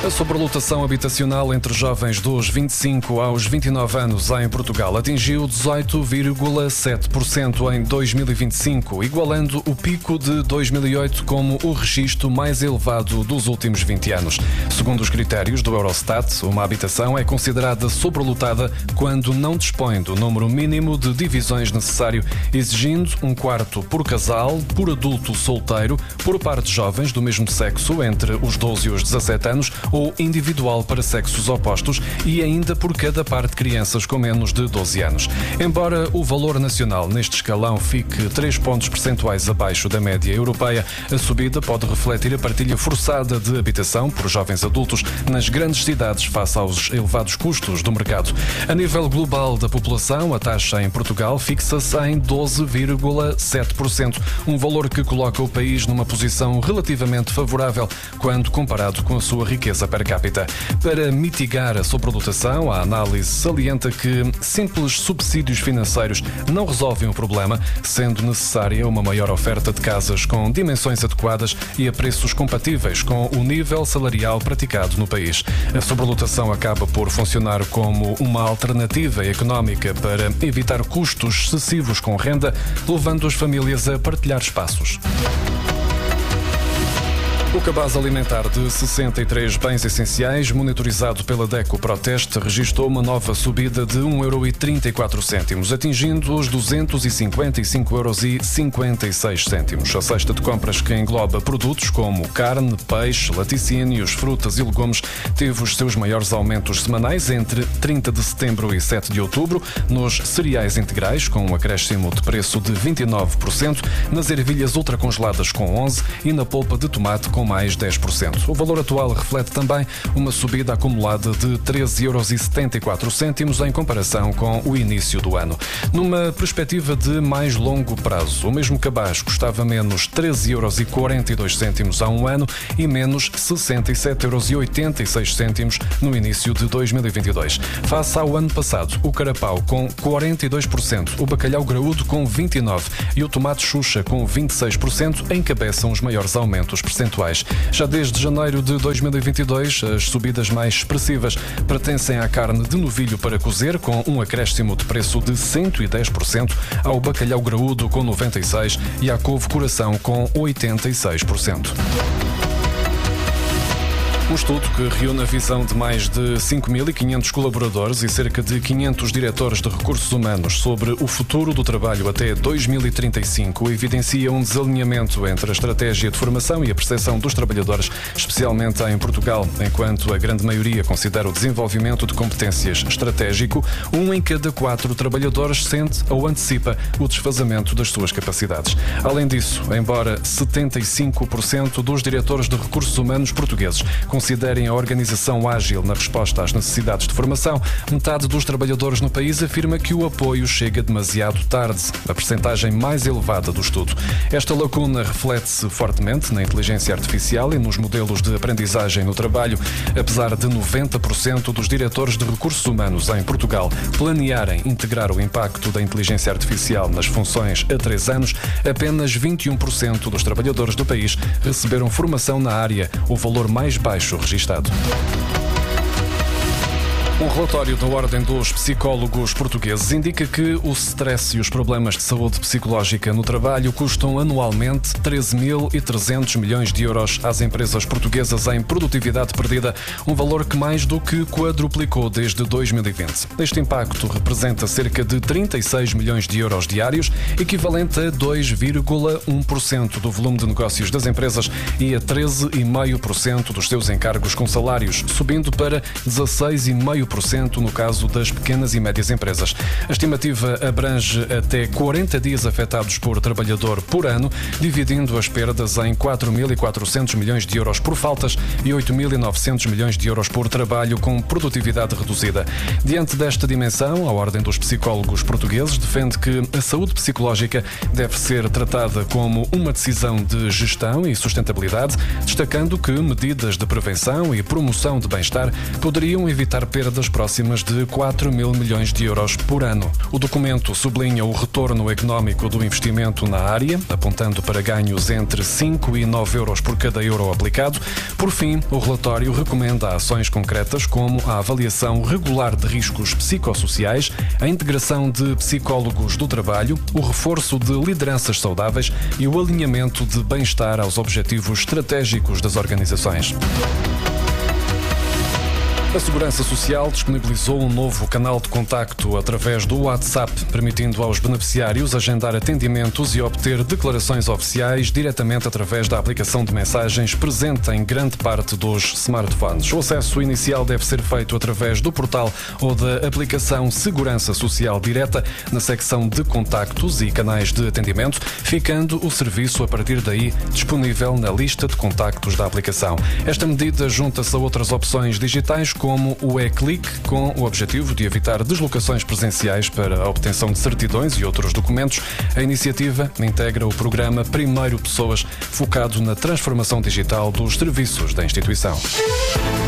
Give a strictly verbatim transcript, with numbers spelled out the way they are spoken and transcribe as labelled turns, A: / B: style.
A: A sobrelotação habitacional entre jovens dos vinte e cinco aos vinte e nove anos em Portugal atingiu dezoito vírgula sete por cento em dois mil e vinte e cinco, igualando o pico de dois mil e oito como o registro mais elevado dos últimos vinte anos. Segundo os critérios do Eurostat, uma habitação é considerada sobrelotada quando não dispõe do número mínimo de divisões necessário, exigindo um quarto por casal, por adulto solteiro, por par de jovens do mesmo sexo entre os doze e os dezassete anos ou individual para sexos opostos e ainda por cada par de crianças com menos de doze anos. Embora o valor nacional neste escalão fique três pontos percentuais abaixo da média europeia, a subida pode refletir a partilha forçada de habitação por jovens adultos nas grandes cidades face aos elevados custos do mercado. A nível global da população, a taxa em Portugal fixa-se em doze vírgula sete por cento, um valor que coloca o país numa posição relativamente favorável quando comparado com a sua riqueza per capita. Para mitigar a sobrelotação, a análise salienta que simples subsídios financeiros não resolvem o problema, sendo necessária uma maior oferta de casas com dimensões adequadas e a preços compatíveis com o nível salarial praticado no país. A sobrelotação acaba por funcionar como uma alternativa económica para evitar custos excessivos com renda, levando as famílias a partilhar espaços. O cabaz alimentar de sessenta e três bens essenciais, monitorizado pela DECO Proteste, registrou uma nova subida de um euro e trinta e quatro cêntimos, atingindo os duzentos e cinquenta e cinco euros e cinquenta e seis cêntimos. A cesta de compras, que engloba produtos como carne, peixe, laticínios, frutas e legumes, teve os seus maiores aumentos semanais entre trinta de setembro e sete de outubro, nos cereais integrais, com um acréscimo de preço de vinte e nove por cento, nas ervilhas ultracongeladas com onze por cento e na polpa de tomate com com mais dez por cento. O valor atual reflete também uma subida acumulada de treze euros e setenta e quatro cêntimos em comparação com o início do ano. Numa perspectiva de mais longo prazo, o mesmo cabaz custava menos treze euros e quarenta e dois cêntimos há um ano e menos sessenta e sete euros e oitenta e seis cêntimos no início de dois mil e vinte e dois. Face ao ano passado, o carapau com quarenta e dois por cento, o bacalhau graúdo com vinte e nove por cento e o tomate xuxa com vinte e seis por cento encabeçam os maiores aumentos percentuais. Já desde janeiro de dois mil e vinte e dois, as subidas mais expressivas pertencem à carne de novilho para cozer, com um acréscimo de preço de cento e dez por cento, ao bacalhau graúdo com noventa e seis por cento e à couve coração com oitenta e seis por cento. Um estudo que reúne a visão de mais de cinco mil e quinhentos colaboradores e cerca de quinhentos diretores de recursos humanos sobre o futuro do trabalho até dois mil e trinta e cinco evidencia um desalinhamento entre a estratégia de formação e a percepção dos trabalhadores, especialmente em Portugal. Enquanto a grande maioria considera o desenvolvimento de competências estratégico, um em cada quatro trabalhadores sente ou antecipa o desfazamento das suas capacidades. Além disso, embora setenta e cinco por cento dos diretores de recursos humanos portugueses considerem a organização ágil na resposta às necessidades de formação, metade dos trabalhadores no país afirma que o apoio chega demasiado tarde, a percentagem mais elevada do estudo. Esta lacuna reflete-se fortemente na inteligência artificial e nos modelos de aprendizagem no trabalho. Apesar de noventa por cento dos diretores de recursos humanos em Portugal planearem integrar o impacto da inteligência artificial nas funções a três anos, apenas vinte e um por cento dos trabalhadores do país receberam formação na área, o valor mais baixo registado. Um relatório da Ordem dos Psicólogos Portugueses indica que o stress e os problemas de saúde psicológica no trabalho custam anualmente treze mil e trezentos milhões de euros às empresas portuguesas em produtividade perdida, um valor que mais do que quadruplicou desde dois mil e vinte. Este impacto representa cerca de trinta e seis milhões de euros diários, equivalente a dois vírgula um por cento do volume de negócios das empresas e a treze vírgula cinco por cento dos seus encargos com salários, subindo para dezasseis vírgula cinco por cento no caso das pequenas e médias empresas. A estimativa abrange até quarenta dias afetados por trabalhador por ano, dividindo as perdas em quatro mil e quatrocentos milhões de euros por faltas e oito mil e novecentos milhões de euros por trabalho com produtividade reduzida. Diante desta dimensão, a Ordem dos Psicólogos Portugueses defende que a saúde psicológica deve ser tratada como uma decisão de gestão e sustentabilidade, destacando que medidas de prevenção e promoção de bem-estar poderiam evitar perdas dívidas próximas de quatro mil milhões de euros por ano. O documento sublinha o retorno económico do investimento na área, apontando para ganhos entre cinco e nove euros por cada euro aplicado. Por fim, o relatório recomenda ações concretas como a avaliação regular de riscos psicossociais, a integração de psicólogos do trabalho, o reforço de lideranças saudáveis e o alinhamento de bem-estar aos objetivos estratégicos das organizações. A Segurança Social disponibilizou um novo canal de contacto através do WhatsApp, permitindo aos beneficiários agendar atendimentos e obter declarações oficiais diretamente através da aplicação de mensagens presente em grande parte dos smartphones. O acesso inicial deve ser feito através do portal ou da aplicação Segurança Social Direta, na secção de contactos e canais de atendimento, ficando o serviço a partir daí disponível na lista de contactos da aplicação. Esta medida junta-se a outras opções digitais, como o e-click, com o objetivo de evitar deslocações presenciais para a obtenção de certidões e outros documentos. A iniciativa integra o programa Primeiro Pessoas, focado na transformação digital dos serviços da instituição.